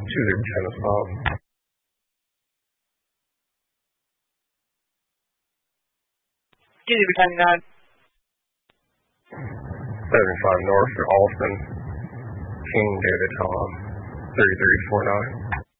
Tennis Pop. Give me 99. 75 North to Alston. King David Tom. 3349.